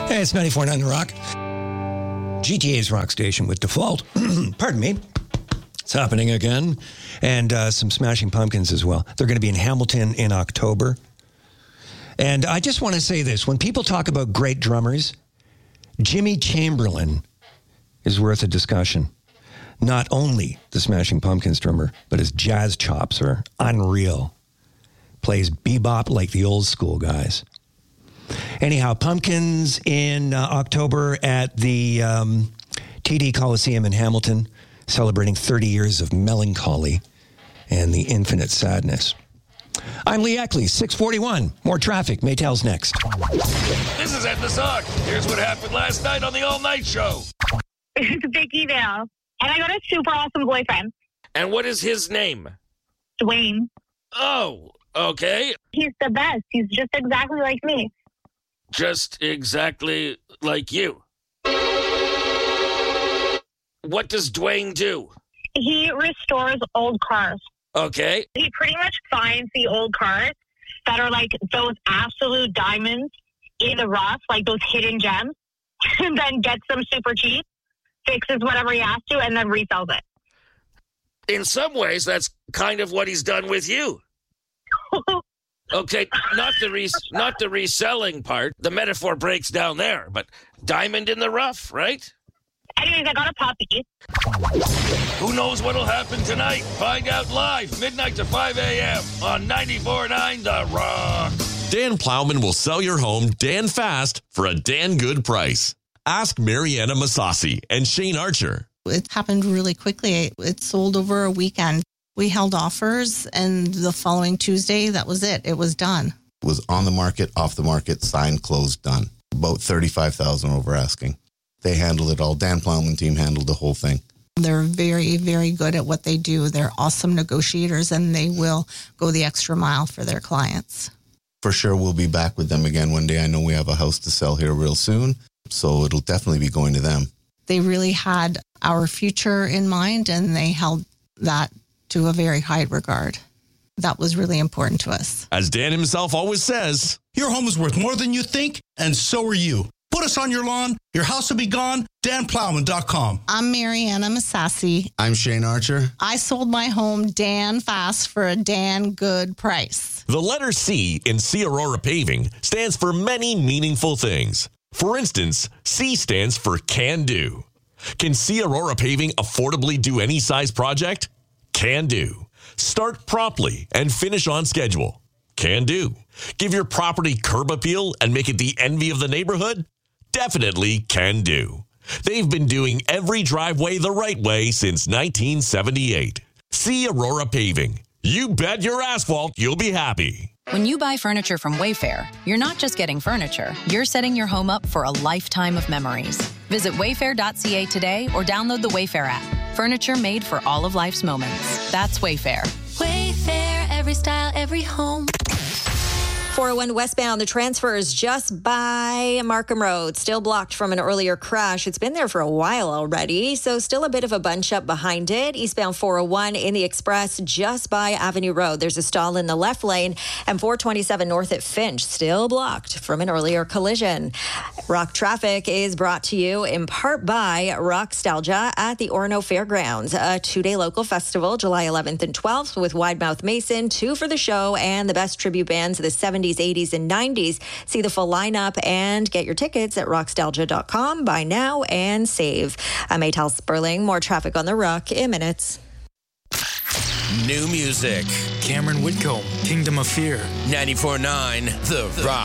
Hey, it's 94.9 The Rock. GTA's rock station with Default. Pardon me. It's happening again. And some Smashing Pumpkins as well. They're going to be in Hamilton in October. And I just want to say this. When people talk about great drummers, Jimmy Chamberlin is worth a discussion. Not only the Smashing Pumpkins drummer, but his jazz chops are unreal. Plays bebop like the old school guys. Anyhow, Pumpkins in October at the TD Coliseum in Hamilton, celebrating 30 years of melancholy and the infinite sadness. I'm Lee Eckley, 641. More traffic. Maytals next. This is Ed the Sock. Here's what happened last night on the All Night Show. It's a big email. And I got a super awesome boyfriend. And what is his name? Dwayne. Oh, okay. He's the best. He's just exactly like me. Just exactly like you. What does Dwayne do? He restores old cars. Okay. He pretty much finds the old cars that are like those absolute diamonds in the rough, like those hidden gems, and then gets them super cheap, fixes whatever he has to, and then resells it. In some ways, that's kind of what he's done with you. Okay, not the reselling part. The metaphor breaks down there, but diamond in the rough, right? Anyways, I got a puppy. Who knows what'll happen tonight? Find out live, midnight to 5 a.m. on 94.9 The Rock. Dan Plowman will sell your home Dan fast for a Dan good price. Ask Mariana Masasi and Shane Archer. It happened really quickly. It sold over a weekend. We held offers, and the following Tuesday, that was it. It was done. It was on the market, off the market, signed, closed, done. About $35,000 over asking. They handled it all. Dan Plowman team handled the whole thing. They're very, very good at what they do. They're awesome negotiators, and they will go the extra mile for their clients. For sure, we'll be back with them again one day. I know we have a house to sell here real soon, so it'll definitely be going to them. They really had our future in mind, and they held that to a very high regard. That was really important to us. As Dan himself always says, your home is worth more than you think, and so are you. Put us on your lawn. Your house will be gone. DanPlowman.com. I'm Mariana Masasi. I'm Shane Archer. I sold my home Dan fast for a Dan good price. The letter C in C Aurora Paving stands for many meaningful things. For instance, C stands for can do. Can C Aurora Paving affordably do any size project? Can do. Start promptly and finish on schedule. Can do. Give your property curb appeal and make it the envy of the neighborhood? Definitely can do. They've been doing every driveway the right way since 1978. See Aurora Paving. You bet your asphalt you'll be happy. When you buy furniture from Wayfair, you're not just getting furniture. You're setting your home up for a lifetime of memories. Visit wayfair.ca today or download the Wayfair app. Furniture made for all of life's moments. That's Wayfair. Wayfair, every style, every home. 401 westbound, the transfer is just by Markham Road, still blocked from an earlier crash. It's been there for a while already, so still a bit of a bunch up behind it. Eastbound 401 in the Express, just by Avenue Road. There's a stall in the left lane, and 427 north at Finch, still blocked from an earlier collision. Rock traffic is brought to you in part by Rockstalgia at the Orono Fairgrounds, a 2-day local festival, July 11th and 12th, with Widemouth Mason, 2 for the show, and the best tribute bands of the 70s, 80s, and 90s. See the full lineup and get your tickets at rockstalgia.com. Buy now and save. I'm Maytal Sperling. More traffic on the Rock in minutes. New music. Cameron Whitcomb, Kingdom of Fear. 94.9 The Rock.